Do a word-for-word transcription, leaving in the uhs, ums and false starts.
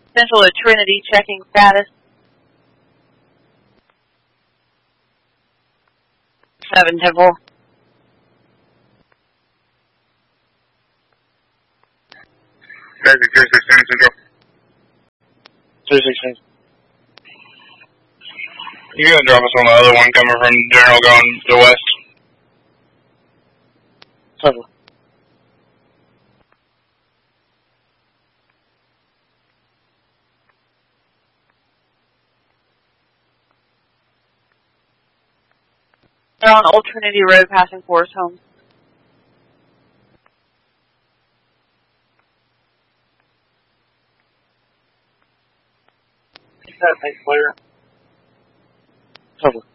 Central to Trinity, checking status. seven Temple. Taxi three sixteen Central. three sixteen. You gonna drop us on the other one coming from General going to the west? Central. They're on Old Trinity Road, passing Forest Home. That thing's clear. Central.